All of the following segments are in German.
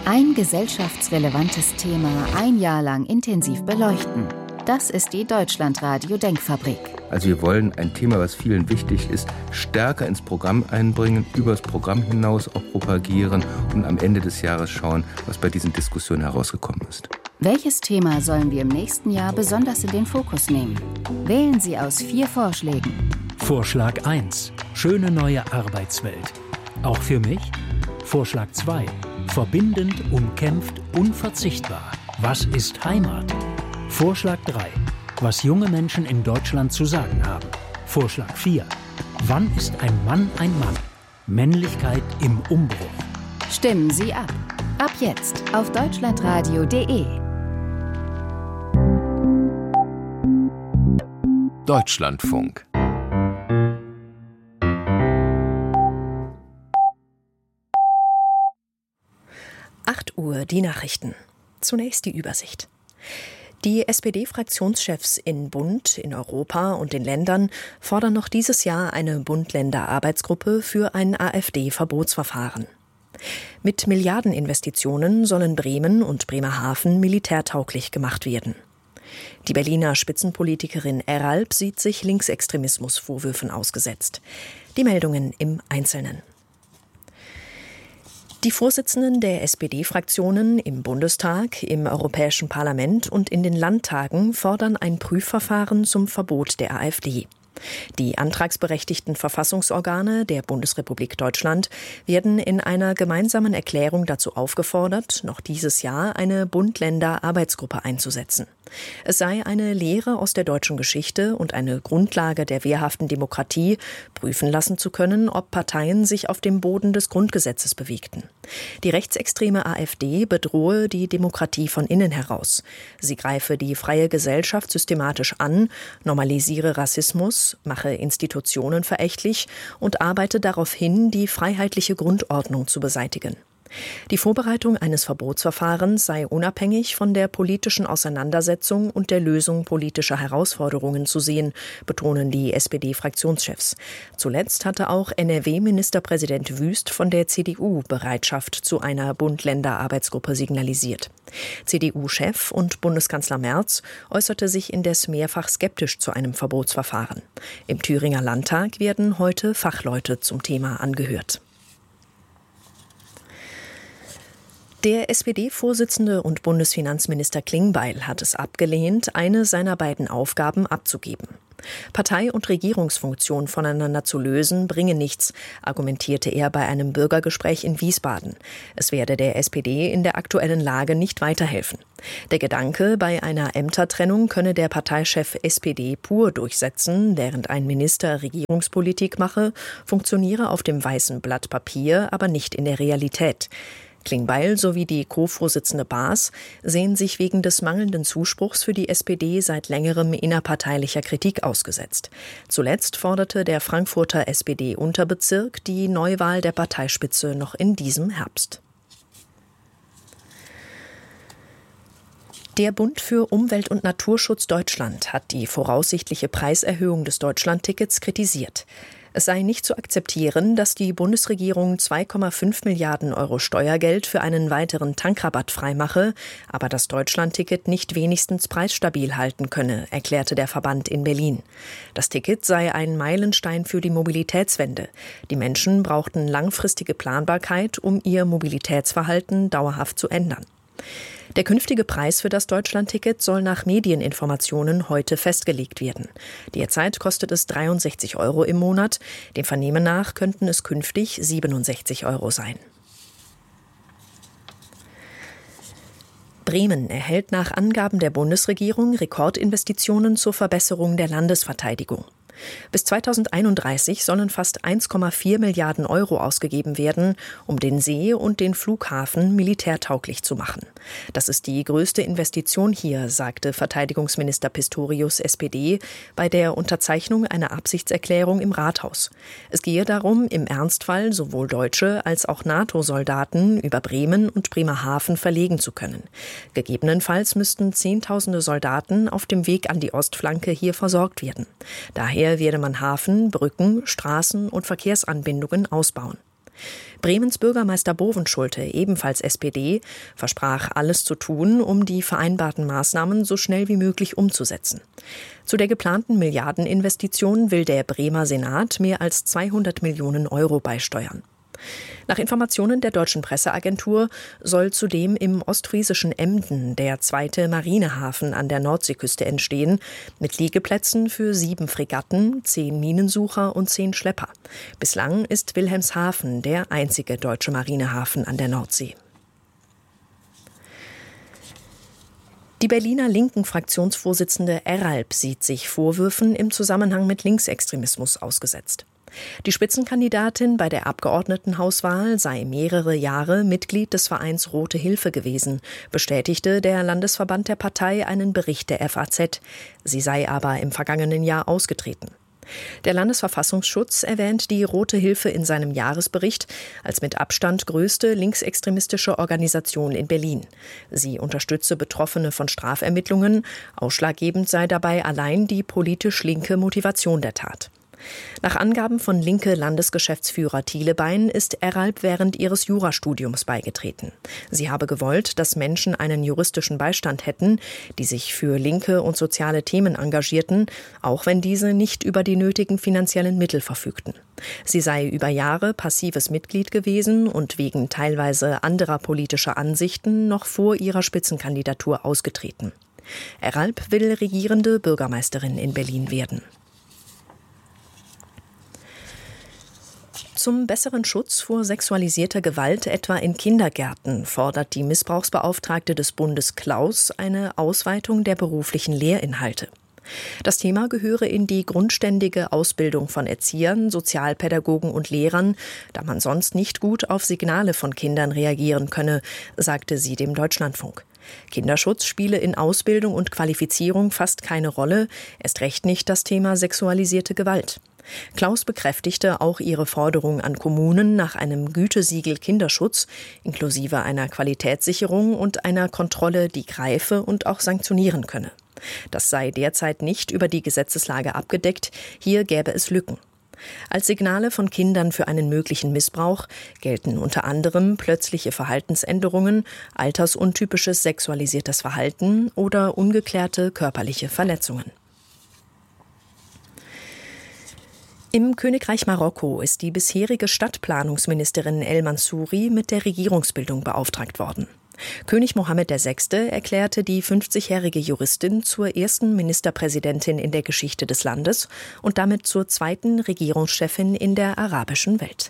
Ein gesellschaftsrelevantes Thema ein Jahr lang intensiv beleuchten. Das ist die Deutschlandradio-Denkfabrik. Also wir wollen ein Thema, was vielen wichtig ist, stärker ins Programm einbringen, über das Programm hinaus auch propagieren und am Ende des Jahres schauen, was bei diesen Diskussionen herausgekommen ist. Welches Thema sollen wir im nächsten Jahr besonders in den Fokus nehmen? Wählen Sie aus 4 Vorschlägen. Vorschlag 1. Schöne neue Arbeitswelt. Auch für mich? Vorschlag 2. Verbindend, umkämpft, unverzichtbar. Was ist Heimat? Vorschlag 3. Was junge Menschen in Deutschland zu sagen haben. Vorschlag 4. Wann ist ein Mann ein Mann? Männlichkeit im Umbruch. Stimmen Sie ab. Ab jetzt auf deutschlandradio.de. Deutschlandfunk. Uhr die Nachrichten. Zunächst die Übersicht. Die SPD-Fraktionschefs in Bund, in Europa und den Ländern fordern noch dieses Jahr eine Bund-Länder-Arbeitsgruppe für ein AfD-Verbotsverfahren. Mit Milliardeninvestitionen sollen Bremen und Bremerhaven militärtauglich gemacht werden. Die Berliner Spitzenpolitikerin Eralp sieht sich Linksextremismusvorwürfen ausgesetzt. Die Meldungen im Einzelnen. Die Vorsitzenden der SPD-Fraktionen im Bundestag, im Europäischen Parlament und in den Landtagen fordern ein Prüfverfahren zum Verbot der AfD. Die antragsberechtigten Verfassungsorgane der Bundesrepublik Deutschland werden in einer gemeinsamen Erklärung dazu aufgefordert, noch dieses Jahr eine Bund-Länder-Arbeitsgruppe einzusetzen. Es sei eine Lehre aus der deutschen Geschichte und eine Grundlage der wehrhaften Demokratie, prüfen lassen zu können, ob Parteien sich auf dem Boden des Grundgesetzes bewegten. Die rechtsextreme AfD bedrohe die Demokratie von innen heraus. Sie greife die freie Gesellschaft systematisch an, normalisiere Rassismus, mache Institutionen verächtlich und arbeite darauf hin, die freiheitliche Grundordnung zu beseitigen. Die Vorbereitung eines Verbotsverfahrens sei unabhängig von der politischen Auseinandersetzung und der Lösung politischer Herausforderungen zu sehen, betonen die SPD-Fraktionschefs. Zuletzt hatte auch NRW-Ministerpräsident Wüst von der CDU Bereitschaft zu einer Bund-Länder-Arbeitsgruppe signalisiert. CDU-Chef und Bundeskanzler Merz äußerte sich indes mehrfach skeptisch zu einem Verbotsverfahren. Im Thüringer Landtag werden heute Fachleute zum Thema angehört. Der SPD-Vorsitzende und Bundesfinanzminister Klingbeil hat es abgelehnt, eine seiner beiden Aufgaben abzugeben. Partei und Regierungsfunktion voneinander zu lösen, bringe nichts, argumentierte er bei einem Bürgergespräch in Wiesbaden. Es werde der SPD in der aktuellen Lage nicht weiterhelfen. Der Gedanke, bei einer Ämtertrennung könne der Parteichef SPD pur durchsetzen, während ein Minister Regierungspolitik mache, funktioniere auf dem weißen Blatt Papier, aber nicht in der Realität. Klingbeil sowie die Co-Vorsitzende Baas sehen sich wegen des mangelnden Zuspruchs für die SPD seit längerem innerparteilicher Kritik ausgesetzt. Zuletzt forderte der Frankfurter SPD-Unterbezirk die Neuwahl der Parteispitze noch in diesem Herbst. Der Bund für Umwelt und Naturschutz Deutschland hat die voraussichtliche Preiserhöhung des Deutschlandtickets kritisiert. Es sei nicht zu akzeptieren, dass die Bundesregierung 2,5 Milliarden Euro Steuergeld für einen weiteren Tankrabatt freimache, aber das Deutschlandticket nicht wenigstens preisstabil halten könne, erklärte der Verband in Berlin. Das Ticket sei ein Meilenstein für die Mobilitätswende. Die Menschen brauchten langfristige Planbarkeit, um ihr Mobilitätsverhalten dauerhaft zu ändern. Der künftige Preis für das Deutschlandticket soll nach Medieninformationen heute festgelegt werden. Derzeit kostet es 63 Euro im Monat. Dem Vernehmen nach könnten es künftig 67 Euro sein. Bremen erhält nach Angaben der Bundesregierung Rekordinvestitionen zur Verbesserung der Landesverteidigung. Bis 2031 sollen fast 1,4 Milliarden Euro ausgegeben werden, um den See und den Flughafen militärtauglich zu machen. Das ist die größte Investition hier, sagte Verteidigungsminister Pistorius, SPD, bei der Unterzeichnung einer Absichtserklärung im Rathaus. Es gehe darum, im Ernstfall sowohl deutsche als auch NATO-Soldaten über Bremen und Bremerhaven verlegen zu können. Gegebenenfalls müssten Zehntausende Soldaten auf dem Weg an die Ostflanke hier versorgt werden. Daher werde man Hafen, Brücken, Straßen und Verkehrsanbindungen ausbauen. Bremens Bürgermeister Bovenschulte, ebenfalls SPD, versprach, alles zu tun, um die vereinbarten Maßnahmen so schnell wie möglich umzusetzen. Zu der geplanten Milliardeninvestition will der Bremer Senat mehr als 200 Millionen Euro beisteuern. Nach Informationen der Deutschen Presseagentur soll zudem im ostfriesischen Emden der zweite Marinehafen an der Nordseeküste entstehen, mit Liegeplätzen für 7 Fregatten, 10 Minensucher und 10 Schlepper. Bislang ist Wilhelmshaven der einzige deutsche Marinehafen an der Nordsee. Die Berliner Linken-Fraktionsvorsitzende Eralp sieht sich Vorwürfen im Zusammenhang mit Linksextremismus ausgesetzt. Die Spitzenkandidatin bei der Abgeordnetenhauswahl sei mehrere Jahre Mitglied des Vereins Rote Hilfe gewesen, bestätigte der Landesverband der Partei einen Bericht der FAZ. Sie sei aber im vergangenen Jahr ausgetreten. Der Landesverfassungsschutz erwähnt die Rote Hilfe in seinem Jahresbericht als mit Abstand größte linksextremistische Organisation in Berlin. Sie unterstütze Betroffene von Strafermittlungen. Ausschlaggebend sei dabei allein die politisch linke Motivation der Tat. Nach Angaben von Linke-Landesgeschäftsführer Thielebein ist Eralp während ihres Jurastudiums beigetreten. Sie habe gewollt, dass Menschen einen juristischen Beistand hätten, die sich für linke und soziale Themen engagierten, auch wenn diese nicht über die nötigen finanziellen Mittel verfügten. Sie sei über Jahre passives Mitglied gewesen und wegen teilweise anderer politischer Ansichten noch vor ihrer Spitzenkandidatur ausgetreten. Eralp will regierende Bürgermeisterin in Berlin werden. Zum besseren Schutz vor sexualisierter Gewalt, etwa in Kindergärten, fordert die Missbrauchsbeauftragte des Bundes Klaus eine Ausweitung der beruflichen Lehrinhalte. Das Thema gehöre in die grundständige Ausbildung von Erziehern, Sozialpädagogen und Lehrern, da man sonst nicht gut auf Signale von Kindern reagieren könne, sagte sie dem Deutschlandfunk. Kinderschutz spiele in Ausbildung und Qualifizierung fast keine Rolle, erst recht nicht das Thema sexualisierte Gewalt. Klaus bekräftigte auch ihre Forderung an Kommunen nach einem Gütesiegel Kinderschutz, inklusive einer Qualitätssicherung und einer Kontrolle, die greife und auch sanktionieren könne. Das sei derzeit nicht über die Gesetzeslage abgedeckt, hier gäbe es Lücken. Als Signale von Kindern für einen möglichen Missbrauch gelten unter anderem plötzliche Verhaltensänderungen, altersuntypisches sexualisiertes Verhalten oder ungeklärte körperliche Verletzungen. Im Königreich Marokko ist die bisherige Stadtplanungsministerin El Mansouri mit der Regierungsbildung beauftragt worden. König Mohammed VI. Erklärte die 50-jährige Juristin zur ersten Ministerpräsidentin in der Geschichte des Landes und damit zur zweiten Regierungschefin in der arabischen Welt.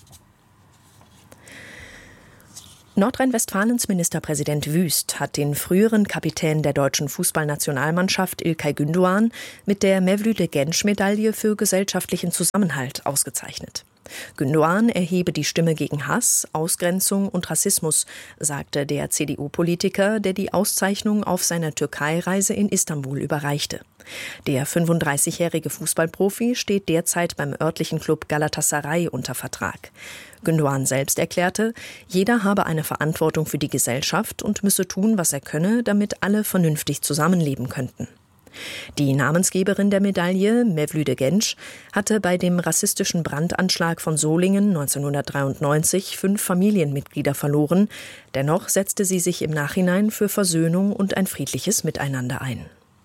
Nordrhein-Westfalens Ministerpräsident Wüst hat den früheren Kapitän der deutschen Fußballnationalmannschaft İlkay Gündoğan mit der Mevlüt-Genç-Medaille für gesellschaftlichen Zusammenhalt ausgezeichnet. Gündoğan erhebe die Stimme gegen Hass, Ausgrenzung und Rassismus, sagte der CDU-Politiker, der die Auszeichnung auf seiner Türkei-Reise in Istanbul überreichte. Der 35-jährige Fußballprofi steht derzeit beim örtlichen Club Galatasaray unter Vertrag. Gündoğan selbst erklärte, jeder habe eine Verantwortung für die Gesellschaft und müsse tun, was er könne, damit alle vernünftig zusammenleben könnten. Die Namensgeberin der Medaille, Mevlüt Genç, hatte bei dem rassistischen Brandanschlag von Solingen 1993 5 Familienmitglieder verloren. Dennoch setzte sie sich im Nachhinein für Versöhnung und ein friedliches Miteinander ein.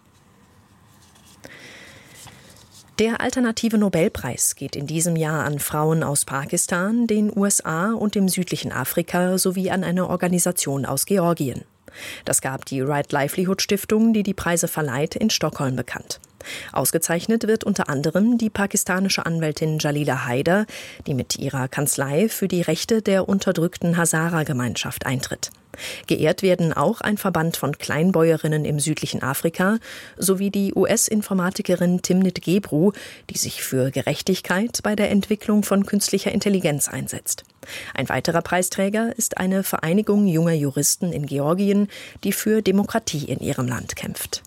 Der alternative Nobelpreis geht in diesem Jahr an Frauen aus Pakistan, den USA und dem südlichen Afrika sowie an eine Organisation aus Georgien. Das gab die Right Livelihood Stiftung, die die Preise verleiht, in Stockholm bekannt. Ausgezeichnet wird unter anderem die pakistanische Anwältin Jalila Haider, die mit ihrer Kanzlei für die Rechte der unterdrückten Hazara-Gemeinschaft eintritt. Geehrt werden auch ein Verband von Kleinbäuerinnen im südlichen Afrika sowie die US-Informatikerin Timnit Gebru, die sich für Gerechtigkeit bei der Entwicklung von künstlicher Intelligenz einsetzt. Ein weiterer Preisträger ist eine Vereinigung junger Juristen in Georgien, die für Demokratie in ihrem Land kämpft.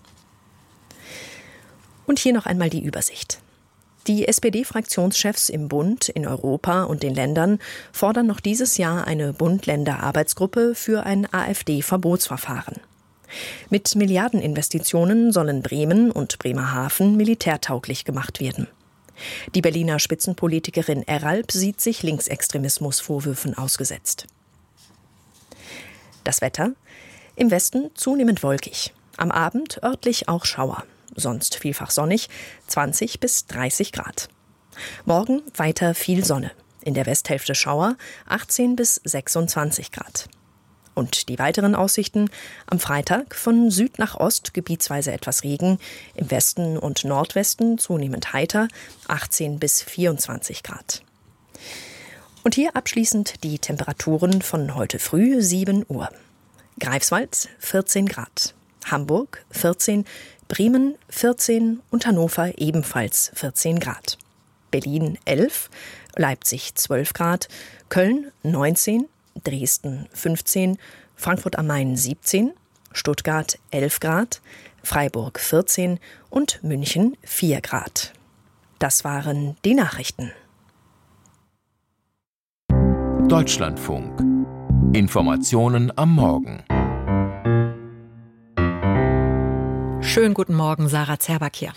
Und hier noch einmal die Übersicht. Die SPD-Fraktionschefs im Bund, in Europa und den Ländern fordern noch dieses Jahr eine Bund-Länder-Arbeitsgruppe für ein AfD-Verbotsverfahren. Mit Milliardeninvestitionen sollen Bremen und Bremerhaven militärtauglich gemacht werden. Die Berliner Spitzenpolitikerin Eralp sieht sich Linksextremismusvorwürfen ausgesetzt. Das Wetter: im Westen zunehmend wolkig. Am Abend örtlich auch Schauer. Sonst vielfach sonnig, 20 bis 30 Grad. Morgen weiter viel Sonne. In der Westhälfte Schauer, 18 bis 26 Grad. Und die weiteren Aussichten: am Freitag von Süd nach Ost gebietsweise etwas Regen, im Westen und Nordwesten zunehmend heiter, 18 bis 24 Grad. Und hier abschließend die Temperaturen von heute früh 7 Uhr. Greifswald 14 Grad, Hamburg 14, Bremen 14 und Hannover ebenfalls 14 Grad. Berlin 11, Leipzig 12 Grad, Köln 19, Dresden 15, Frankfurt am Main 17, Stuttgart 11 Grad, Freiburg 14 und München 4 Grad. Das waren die Nachrichten. Deutschlandfunk. Informationen am Morgen. Schönen guten Morgen, Sarah Zerback hier.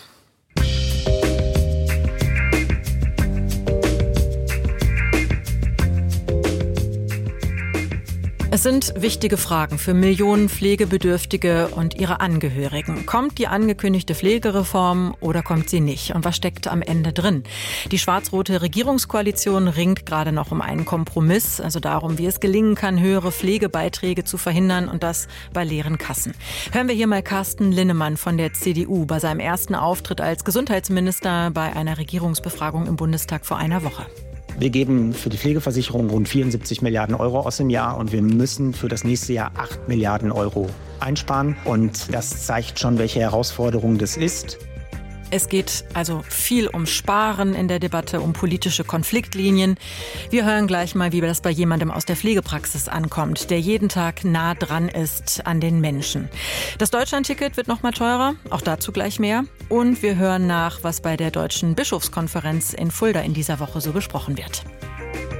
Es sind wichtige Fragen für Millionen Pflegebedürftige und ihre Angehörigen. Kommt die angekündigte Pflegereform oder kommt sie nicht? Und was steckt am Ende drin? Die schwarz-rote Regierungskoalition ringt gerade noch um einen Kompromiss, also darum, wie es gelingen kann, höhere Pflegebeiträge zu verhindern, und das bei leeren Kassen. Hören wir hier mal Carsten Linnemann von der CDU bei seinem ersten Auftritt als Gesundheitsminister bei einer Regierungsbefragung im Bundestag vor einer Woche. Wir geben für die Pflegeversicherung rund 74 Milliarden Euro aus im Jahr und wir müssen für das nächste Jahr 8 Milliarden Euro einsparen. Und das zeigt schon, welche Herausforderung das ist. Es geht also viel um Sparen in der Debatte, um politische Konfliktlinien. Wir hören gleich mal, wie das bei jemandem aus der Pflegepraxis ankommt, der jeden Tag nah dran ist an den Menschen. Das Deutschlandticket wird noch mal teurer, auch dazu gleich mehr. Und wir hören nach, was bei der Deutschen Bischofskonferenz in Fulda in dieser Woche so besprochen wird.